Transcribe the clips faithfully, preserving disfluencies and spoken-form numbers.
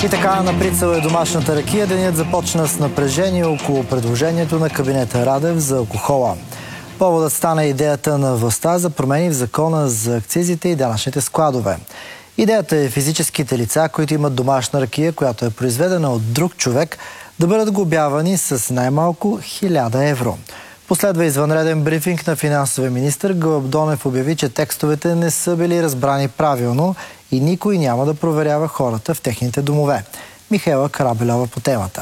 И така на прицел е домашната ракия. Денят започна с напрежение около предложението на кабинета Радев за алкохола. Поводът стана идеята на властта за промени в закона за акцизите и данъчните складове. Идеята е физическите лица, които имат домашна ракия, която е произведена от друг човек, да бъдат глобявани с най-малко хиляда евро. Последва извънреден брифинг на финансовия министър. Гълъб Донев обяви, че текстовете не са били разбрани правилно и никой няма да проверява хората в техните домове. Михаела Карабелова по темата.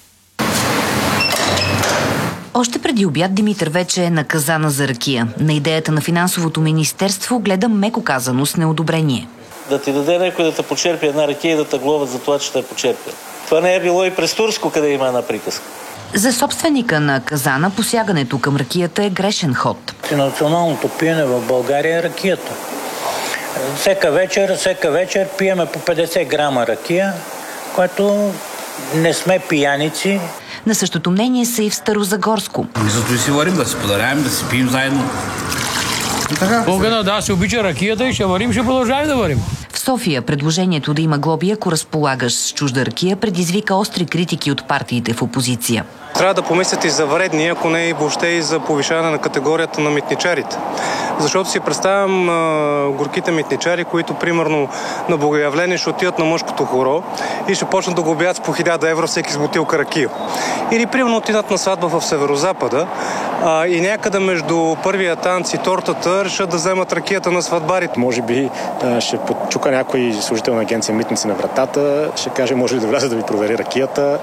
Още преди обяд Димитър вече е наказана за ракия. На идеята на финансовото министерство гледа меко казано с неодобрение. Да ти даде някой да те почерпи една ракия и да те глобят за това, че те е почерпил. Това не е било и през Турско, къде има една приказка. За собственика на казана посягането към ракията е грешен ход. Националното пиене в България е ракията. Всека вечер, всека вечер пиеме по петдесет грама ракия, което не сме пияници. На същото мнение са и в Старозагорско. Зато и си варим, да си подаряем, да си пием заедно. Огъна, да, се обича ракията и ще варим, ще продължаваме да варим. В София предложението да има глоби, ако разполагаш с чужда ракия, предизвика остри критики от партиите в опозиция. Трябва да помислят и за вредни, ако не и въобще и за повишаване на категорията на митничарите. Защото си представям а, горките митничари, които примерно на богоявление ще отидат на мъжкото хоро и ще почнат да глобят с по хиляда евро всеки с бутилка ракия. Или примерно отидат на сватба в Северозапада а, и някъде между първия танц и тортата решат да вземат ракията на сватбарите. Може би а, ще подчука някой служител на агенция митници на вратата, ще каже, може ли да вляза да ви провери ракията.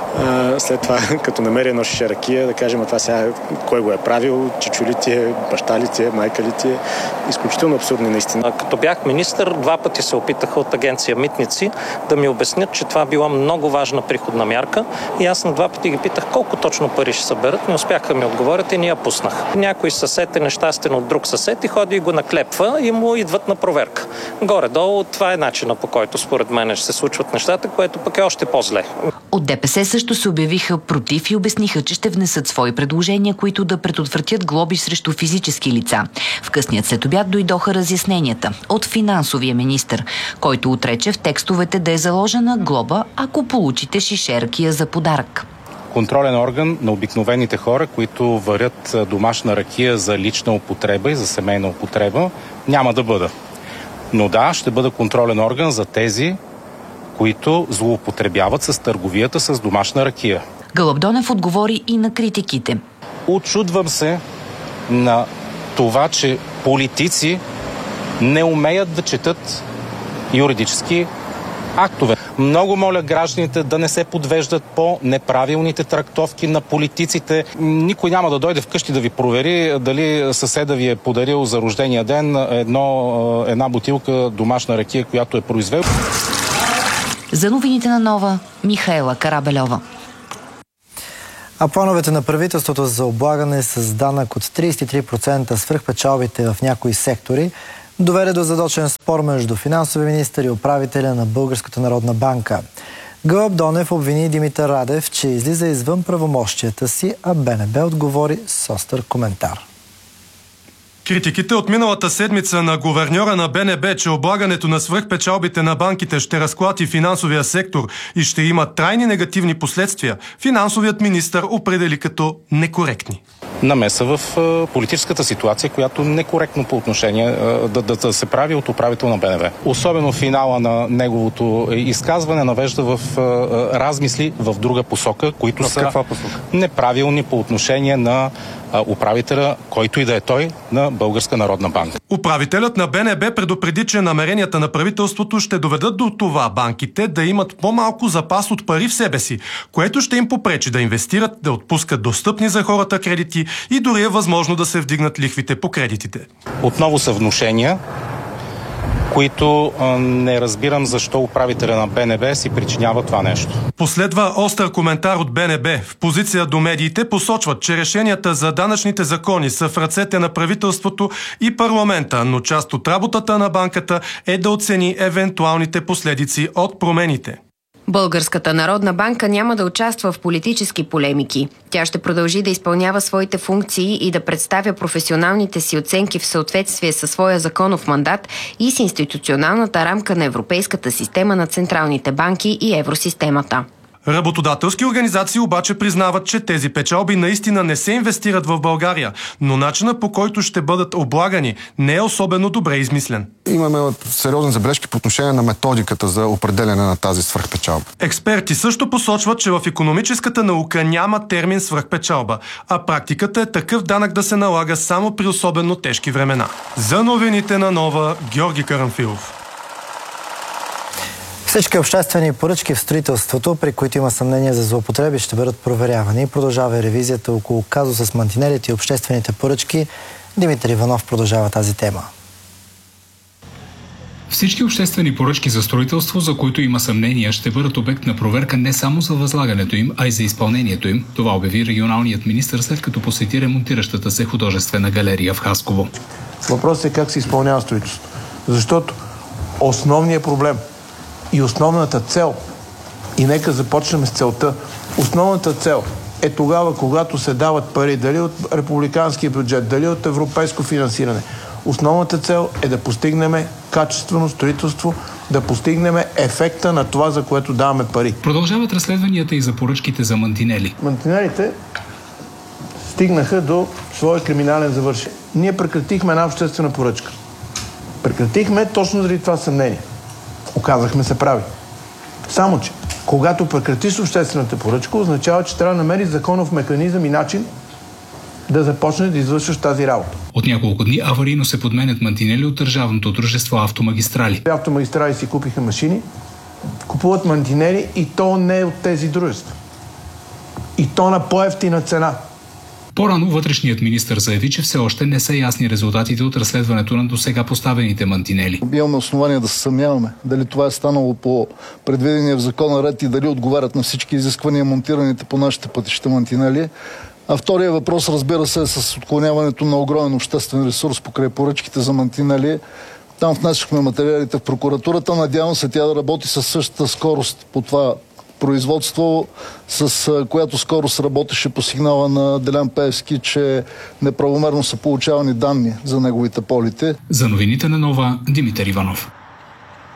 А, след това, като намери едно шише ракия, да кажем, а това сега кой го е правил, чичо ли ти е, баща ли ти е, майка ли ти е. Изключително абсурдни наистина. Като бях министър, два пъти се опитаха от агенция Митници да ми обяснят, че това била много важна приходна мярка и аз на два пъти ги питах колко точно пари ще съберат, не успяха да ми отговорят и ни я пуснах. Някой съсед е нещастен от друг съсед и ходи и го наклепва и му идват на проверка. Горе-долу това е начина, по който според мен ще се случват нещата, което пък е още по-зле. От ДПС също се обявиха против и обясниха, че ще внесат свои предложения, които да предотвратят глоби срещу физически лица. В късният следобед дойдоха разясненията от финансовия министър, който отрече в текстовете да е заложена глоба, ако получите шише ракия за подарък. Контролен орган на обикновените хора, които варят домашна ракия за лична употреба и за семейна употреба, няма да бъда. Но да, ще бъда контролен орган за тези, които злоупотребяват с търговията с домашна ракия. Гълъб Донев отговори и на критиките. Очудвам се на това, че политици не умеят да четат юридически актове. Много моля гражданите да не се подвеждат по неправилните трактовки на политиците. Никой няма да дойде вкъщи да ви провери дали съседа ви е подарил за рождения ден едно, една бутилка домашна ракия, която е произвел. За новините на Нова, Михаела Карабелова. А плановете на правителството за облагане с данък от тридесет и три процента свръхпечалбите в някои сектори доведе до задочен спор между финансовия министър и управителя на Българската народна банка. Гълъб Донев обвини Димитър Радев, че излиза извън правомощията си, а БНБ отговори с остър коментар. Критиките от миналата седмица на гуверньора на БНБ, че облагането на свръхпечалбите на банките ще разклати финансовия сектор и ще има трайни негативни последствия, финансовият министър определи като некоректни. Намеса в политическата ситуация, която некоректно по отношение да, да, да се прави от управител на БНБ. Особено финала на неговото изказване навежда в размисли в друга посока, които са неправилни по отношение на управителя, който и да е той, на Българска народна банка. Управителят на БНБ предупреди, че намеренията на правителството ще доведат до това банките да имат по-малко запас от пари в себе си, което ще им попречи да инвестират, да отпускат достъпни за хората кредити и дори е възможно да се вдигнат лихвите по кредитите. Отново са внушения, които а, не разбирам защо управителя на БНБ си причинява това нещо. Последва остър коментар от БНБ. В позиция до медиите посочват, че решенията за данъчните закони са в ръцете на правителството и парламента, но част от работата на банката е да оцени евентуалните последици от промените. Българската народна банка няма да участва в политически полемики. Тя ще продължи да изпълнява своите функции и да представя професионалните си оценки в съответствие със своя законов мандат и с институционалната рамка на Европейската система на централните банки и евросистемата. Работодателски организации обаче признават, че тези печалби наистина не се инвестират в България, но начинът, по който ще бъдат облагани, не е особено добре измислен. Имаме сериозни забележки по отношение на методиката за определяне на тази свръхпечалба. Експерти също посочват, че в икономическата наука няма термин свръхпечалба, а практиката е такъв данък да се налага само при особено тежки времена. За новините на Нова, Георги Карамфилов. Всички обществени поръчки в строителството, при които има съмнение за злоупотреби, ще бъдат проверявани. Продължава и ревизията около казуса с мантинелите и обществените поръчки. Димитър Иванов продължава тази тема. Всички обществени поръчки за строителство, за които има съмнения, ще бъдат обект на проверка не само за възлагането им, а и за изпълнението им. Това обяви регионалният министър, след като посети ремонтиращата се художествена галерия в Хасково. Въпросът е как се изпълнява строителството. Защото основният проблем и основната цел, и нека започнем с целта, основната цел е тогава, когато се дават пари, дали от републиканския бюджет, дали от европейско финансиране. Основната цел е да постигнем качествено строителство, да постигнем ефекта на това, за което даваме пари. Продължават разследванията и за поръчките за мантинели. Мантинелите стигнаха до своя криминален завършек. Ние прекратихме една обществена поръчка. Прекратихме точно заради това съмнение. Оказахме се прави. Само че, когато прекратиш обществената поръчка, означава, че трябва да намериш законов механизъм и начин да започнеш да извършваш тази работа. От няколко дни аварийно се подменят мантинели от държавното дружество Автомагистрали. Автомагистрали си купиха машини, купуват мантинели и то не е от тези дружества. И то на по-евтина цена. По-рано вътрешният министър заяви, че все още не са ясни резултатите от разследването на досега поставените мантинели. Имаме основания да се съмняваме дали това е станало по предвидения в закона ред и дали отговарят на всички изисквания монтираните по нашите пътища мантинели. А втория въпрос, разбира се, е с отклоняването на огромен обществен ресурс покрай поръчките за мантинели. Там внесохме материалите в прокуратурата. Надявам се тя да работи със същата скорост по това производство, с която скорост работеше по сигнала на Делян Пеевски, че неправомерно са получавани данни за неговите полите. За новините на Нова, Димитър Иванов.